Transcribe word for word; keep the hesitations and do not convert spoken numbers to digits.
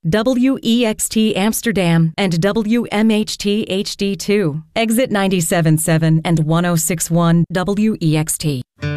W E X T Amsterdam, and W M H T H D two. Exit ninety-seven point seven and one oh six one W E X T.